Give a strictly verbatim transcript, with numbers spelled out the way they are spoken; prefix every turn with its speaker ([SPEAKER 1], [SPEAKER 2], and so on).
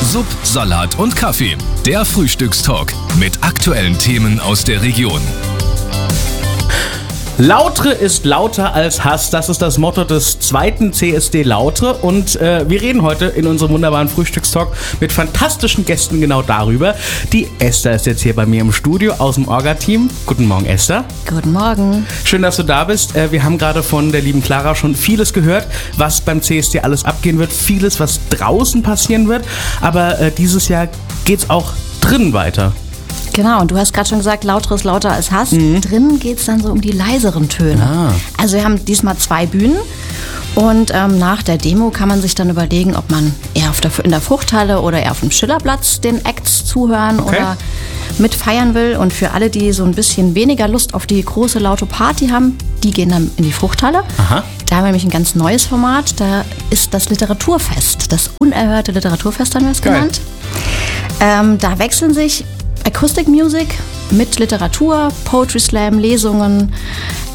[SPEAKER 1] Sub, Salat und Kaffee. Der Frühstückstalk mit aktuellen Themen aus der Region.
[SPEAKER 2] Lautre ist lauter als Hass. Das ist das Motto des zweiten C S D Lautre. Und äh, wir reden heute in unserem wunderbaren Frühstückstalk mit fantastischen Gästen genau darüber. Die Esther ist jetzt hier bei mir im Studio aus dem Orga-Team. Guten Morgen, Esther.
[SPEAKER 3] Guten Morgen.
[SPEAKER 2] Schön, dass du da bist. Äh, wir haben gerade von der lieben Clara schon vieles gehört, was beim C S D alles abgehen wird. Vieles, was draußen passieren wird. Aber äh, dieses Jahr geht's auch drin weiter.
[SPEAKER 3] Genau, und du hast gerade schon gesagt, lauter ist lauter als Hass. Mhm. Drinnen geht es dann so um die leiseren Töne.
[SPEAKER 2] Ah.
[SPEAKER 3] Also wir haben diesmal zwei Bühnen. Und ähm, nach der Demo kann man sich dann überlegen, ob man eher auf der, in der Fruchthalle oder eher auf dem Schillerplatz den Acts zuhören
[SPEAKER 2] okay.
[SPEAKER 3] oder mitfeiern will. Und für alle, die so ein bisschen weniger Lust auf die große laute Party haben, die gehen dann in die Fruchthalle.
[SPEAKER 2] Aha.
[SPEAKER 3] Da haben wir nämlich ein ganz neues Format. Da ist das Literaturfest, das unerhörte Literaturfest haben wir es genannt. Ähm, da wechseln sich Acoustic Music mit Literatur, Poetry Slam, Lesungen,